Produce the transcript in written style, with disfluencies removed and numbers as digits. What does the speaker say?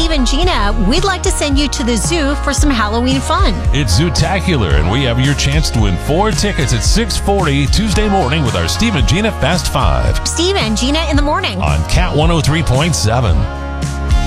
Steve and Gina, we'd like to send you to the zoo for some Halloween fun. It's Zootacular, and we have your chance to win 4 tickets at 6:40 Tuesday morning with our Steve and Gina Fast 5. Steve and Gina in the morning On Cat 103.7.